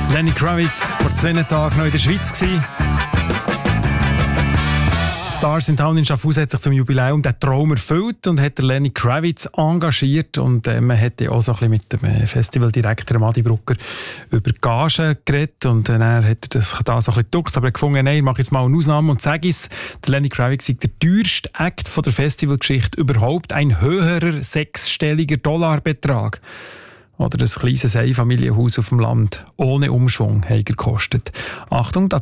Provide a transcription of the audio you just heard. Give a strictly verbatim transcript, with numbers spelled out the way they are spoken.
Lenny Kravitz vor zwei Tagen noch in der Schweiz gewesen. Stars in Town in Schaffhausen hat sich zum Jubiläum den Traum erfüllt und hat der Lenny Kravitz engagiert. Und äh, man hat ja auch so ein bisschen mit dem Festivaldirektor Adi Brucker über Gagen geredet. Und äh, dann hat er das da so ein bisschen geduckt, aber er gefunden, nein, ich mache jetzt mal eine Ausnahme und sage es, der Lenny Kravitz ist der teuerste Act von der Festivalgeschichte überhaupt, ein höherer sechsstelliger Dollarbetrag. Oder ein kleines Einfamilienhaus auf dem Land ohne Umschwung hat gekostet. Achtung,